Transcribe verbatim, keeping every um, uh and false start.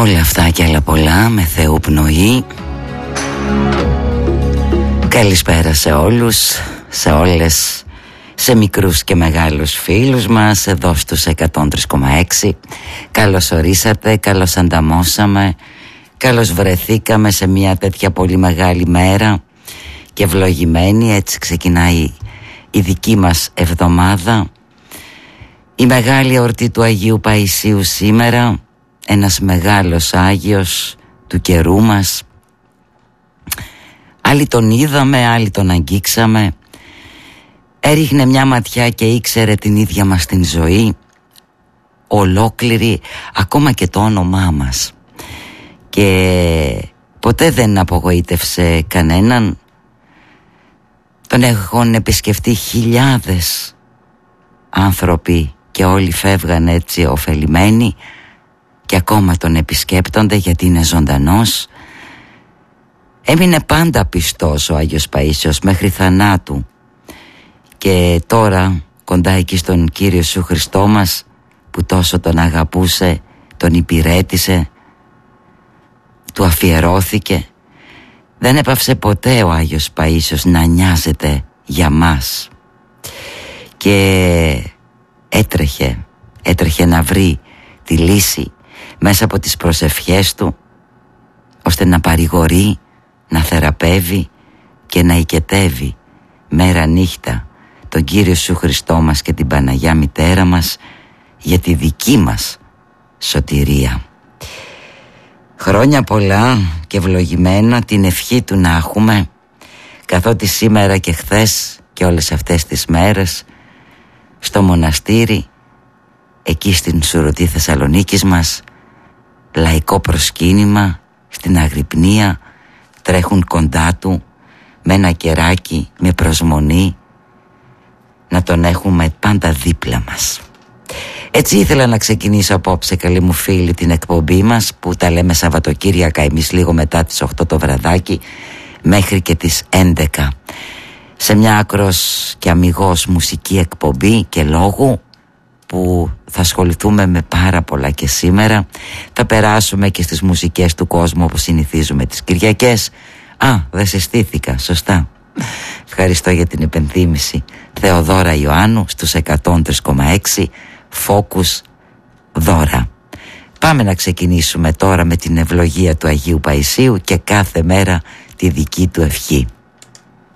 Όλα αυτά και άλλα πολλά με Θεού πνοή. Καλησπέρα σε όλους, σε όλες, σε μικρούς και μεγάλους φίλους μας εδώ στους εκατόν τρία κόμμα έξι. Καλώς ορίσατε, καλώς ανταμώσαμε, καλώς βρεθήκαμε σε μια τέτοια πολύ μεγάλη μέρα και ευλογημένη. Έτσι ξεκινάει η δική μας εβδομάδα, η μεγάλη εορτή του Αγίου Παϊσίου σήμερα, ένας μεγάλος Άγιος του καιρού μας. Άλλοι τον είδαμε, άλλοι τον αγγίξαμε. Έριχνε μια ματιά και ήξερε την ίδια μας την ζωή, ολόκληρη, ακόμα και το όνομά μας. Και ποτέ δεν απογοήτευσε κανέναν. Τον έχουν επισκεφτεί χιλιάδες άνθρωποι και όλοι φεύγαν έτσι ωφελημένοι και ακόμα τον επισκέπτονται γιατί είναι ζωντανός. Έμεινε πάντα πιστός ο Άγιος Παΐσιος μέχρι θανάτου και τώρα κοντά εκεί στον Κύριο Ιησού Χριστό μας που τόσο τον αγαπούσε, τον υπηρέτησε, του αφιερώθηκε, δεν έπαυσε ποτέ ο Άγιος Παΐσιος να νοιάζεται για μας και έτρεχε, έτρεχε να βρει τη λύση μέσα από τις προσευχές του ώστε να παρηγορεί, να θεραπεύει και να οικετεύει μέρα νύχτα τον Κύριο Ιησού Χριστό μας και την Παναγιά Μητέρα μας για τη δική μας σωτηρία. Χρόνια πολλά και ευλογημένα, την ευχή του να έχουμε, καθότι σήμερα και χθες και όλες αυτές τις μέρες στο μοναστήρι εκεί στην Σουρωτή Θεσσαλονίκης μας, λαϊκό προσκύνημα στην Αγρυπνία, τρέχουν κοντά του με ένα κεράκι, με προσμονή να τον έχουμε πάντα δίπλα μας. Έτσι ήθελα να ξεκινήσω απόψε, καλοί μου φίλοι, την εκπομπή μας που τα λέμε Σαββατοκύριακα εμείς λίγο μετά τις οκτώ το βραδάκι μέχρι και τις έντεκα, σε μια άκρος και αμιγώς μουσική εκπομπή και λόγου που θα ασχοληθούμε με πάρα πολλά και σήμερα. Θα περάσουμε και στις μουσικές του κόσμου όπως συνηθίζουμε τις Κυριακές. Α, δεν συστήθηκα, σωστά. Ευχαριστώ για την επενθύμηση. Θεοδώρα Ιωάννου στους εκατόν τρία κόμμα έξι, Focus Δώρα. Πάμε να ξεκινήσουμε τώρα με την ευλογία του Αγίου Παϊσίου και κάθε μέρα τη δική του ευχή.